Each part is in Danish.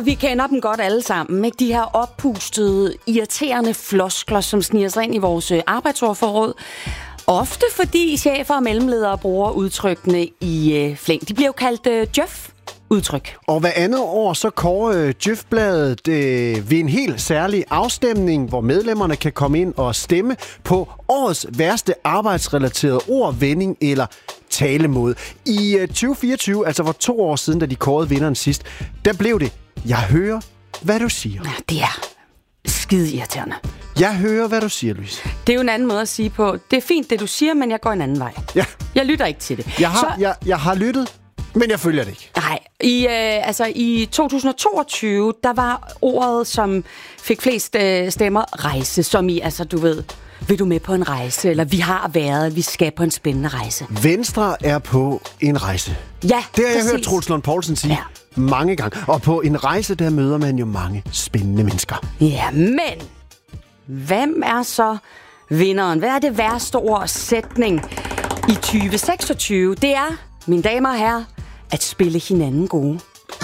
vi kender dem godt alle sammen, ikke? De her oppustede, irriterende floskler, som sniger sig ind i vores arbejdsordforråd. Ofte fordi chefer og mellemledere bruger udtrykkene i flæng. De bliver jo kaldt Djøf-udtryk. Og hver andet år så kårer Djøf-bladet ved en helt særlig afstemning, hvor medlemmerne kan komme ind og stemme på årets værste arbejdsrelaterede ord, vending eller talemåde. I 2024, altså for 2 år siden, da de kårede vinderen sidst, der blev det, jeg hører, hvad du siger. Ja, det er skide irriterende. Jeg hører, hvad du siger, Louise. Det er jo en anden måde at sige på, det er fint, det du siger, men jeg går en anden vej. Ja. Jeg lytter ikke til det. Jeg har lyttet, men jeg følger det ikke. Nej, i 2022, der var ordet, som fik flest stemmer, rejse, som i, altså du ved, vil du med på en rejse, eller vi har været, vi skal på en spændende rejse. Venstre er på en rejse. Ja, det har jeg hørt Troels Lund Poulsen sige mange gange. Og på en rejse, der møder man jo mange spændende mennesker. Ja, men hvem er så vinderen? Hvad er det værste ord sætning i 2026? Det er, mine damer og herrer, at spille hinanden gode.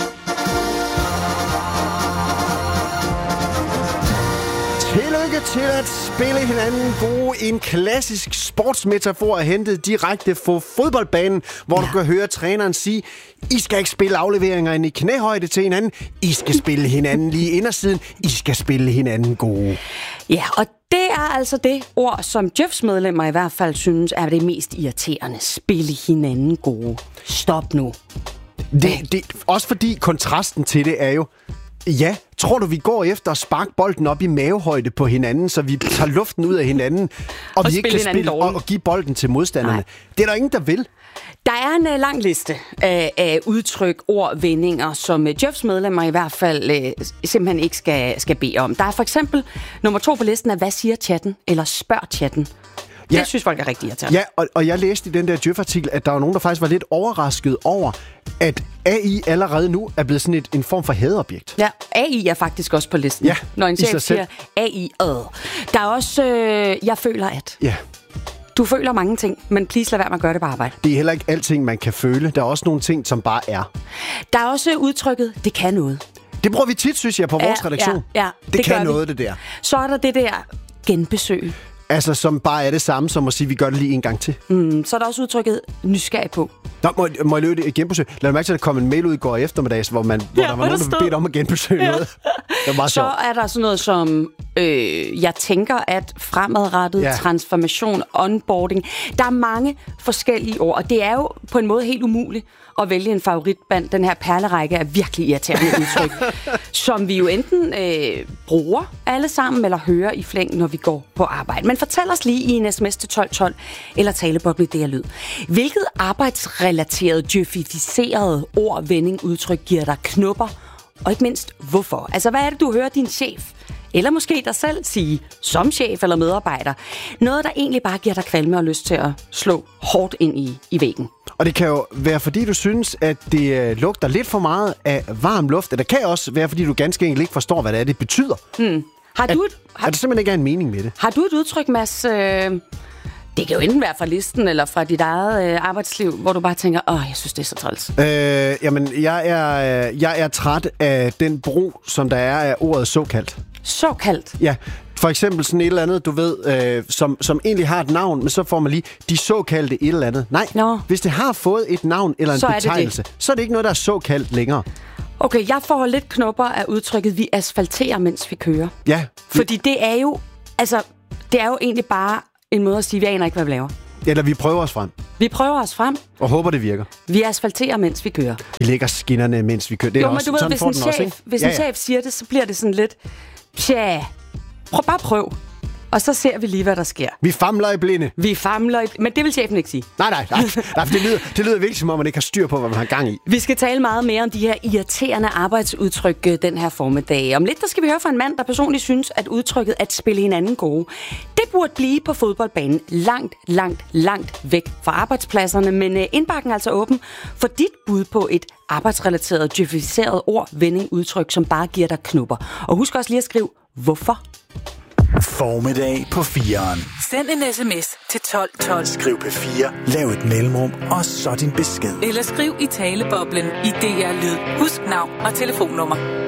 Tillykke til at spille hinanden gode. En klassisk sportsmetafor er hentet direkte fra fodboldbanen, hvor du kan høre træneren sige, I skal ikke spille afleveringer ind i knæhøjde til hinanden. I skal spille hinanden lige indersiden. I skal spille hinanden gode. Ja, og det er altså det ord, som Djøfs medlemmer i hvert fald synes er det mest irriterende. Spille hinanden gode. Stop nu. Det, også fordi kontrasten til det er jo, ja, tror du, vi går efter at sparke bolden op i mavehøjde på hinanden, så vi tager luften ud af hinanden, og vi ikke kan spille og give bolden til modstanderne? Nej. Det er der ingen, der vil. Der er en lang liste af udtryk, ord, vendinger, som Djøfs medlemmer i hvert fald simpelthen ikke skal bede om. Der er for eksempel nummer 2 på listen af, hvad siger chatten, eller spørg chatten. Det synes folk er rigtig irriterende. Ja, og jeg læste i den der Djøf-artikel, at der var nogen, der faktisk var lidt overrasket over, at AI allerede nu er blevet sådan en form for hadobjekt. Ja, AI er faktisk også på listen. Ja, når en chef siger AI. Der er også, jeg føler at. Ja. Du føler mange ting, men please lad være med at gøre det på arbejde. Det er heller ikke alting, man kan føle. Der er også nogle ting, som bare er. Der er også udtrykket, det kan noget. Det bruger vi tit, synes jeg, på vores redaktion. Ja, det kan noget, det der. Så er der det der genbesøg. Altså, som bare er det samme som at sige, vi gør det lige en gang til. Så er der også udtrykket nysgerrig på. Nå, må jeg løbe det genbesøg? Lad mig mærke til, at der kom en mail ud i går eftermiddags, hvor der var nogen, der bedte om at genbesøge noget. Det var så er der sådan noget som, jeg tænker, at fremadrettet transformation, onboarding. Der er mange forskellige ord, og det er jo på en måde helt umuligt at vælge en favoritband. Den her perlerække er virkelig irriterende udtryk, som vi jo enten bruger alle sammen, eller hører i flæng, når vi går på arbejde. Men fortæl os lige i en sms til 1212, eller talebot med det her lyd. Hvilket arbejdsrelateret, djøfificeret ord, vending, udtryk giver dig knupper? Og ikke mindst, hvorfor? Altså, hvad er det, du hører din chef, eller måske dig selv sige, som chef eller medarbejder? Noget, der egentlig bare giver dig kvalme og lyst til at slå hårdt ind i væggen. Og det kan jo være, fordi du synes, at det lugter lidt for meget af varm luft. Eller det kan også være, fordi du ganske enkelt ikke forstår, hvad det betyder. At der simpelthen ikke er en mening med det. Har du et udtryk, Mads? Det kan jo enten være fra listen eller fra dit eget arbejdsliv, hvor du bare tænker, jeg synes, det er så træls. Jamen, jeg er træt af den brug, som der er af ordet såkaldt. Såkaldt? Ja. For eksempel sådan et eller andet, du ved, som egentlig har et navn, men så får man lige de såkaldte et eller andet. Nej, hvis det har fået et navn eller en betegnelse, så er det ikke noget, der er såkaldt længere. Okay, jeg får lidt knupper af udtrykket, vi asfalterer, mens vi kører. Ja. Fordi det er jo egentlig bare en måde at sige, vi aner ikke, hvad vi laver. Eller vi prøver os frem. Vi prøver os frem. Og håber, det virker. Vi asfalterer, mens vi kører. Vi lægger skinnerne, mens vi kører. Det er også, men du ved, hvis en chef siger det, så bliver det sådan lidt, bare prøv. Og så ser vi lige, hvad der sker. Vi famler i blinde. Men det vil chefen ikke sige. Nej, det lyder virkelig som om, man ikke har styr på, hvad man har gang i. Vi skal tale meget mere om de her irriterende arbejdsudtryk den her formiddag. Om lidt, der skal vi høre fra en mand, der personligt synes, at udtrykket at spille hinanden gode, det burde blive på fodboldbanen langt væk fra arbejdspladserne. Men indbakken er altså åben for dit bud på et arbejdsrelateret, djøfificeret ord, vending, udtryk, som bare giver dig knupper. Og husk også lige at skrive, hvorfor? Formiddag på 4'eren. Send en sms til 1212. Skriv P4, lav et mellemrum, og så din besked. Eller skriv i taleboblen i DR Lyd. Husk navn og telefonnummer.